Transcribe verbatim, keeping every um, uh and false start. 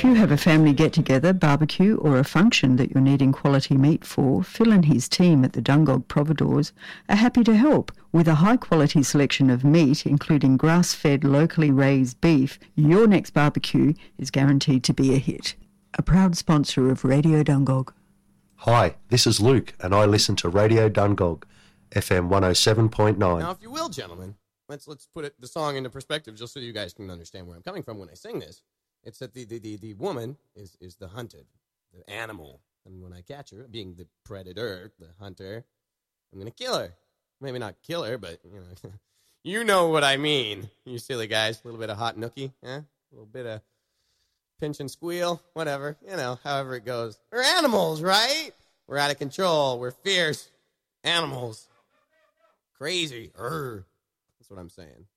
If you have a family get-together, barbecue or a function that you're needing quality meat for, Phil and his team at the Dungog Providores are happy to help. With a high-quality selection of meat, including grass-fed, locally raised beef, your next barbecue is guaranteed to be a hit. A proud sponsor of Radio Dungog. Hi, this is Luke, and I listen to Radio Dungog, F M one oh seven point nine. Now, if you will, gentlemen, let's let's put it, the song into perspective just so you guys can understand where I'm coming from when I sing this. It's that the, the, the, the woman is, is the hunted, the animal. And when I catch her, being the predator, the hunter, I'm going to kill her. Maybe not kill her, but, you know, you know what I mean. You silly guys. A little bit of hot nookie, eh? A little bit of pinch and squeal, whatever. You know, however it goes. We're animals, right? We're out of control. We're fierce animals. Crazy. Urgh. That's what I'm saying.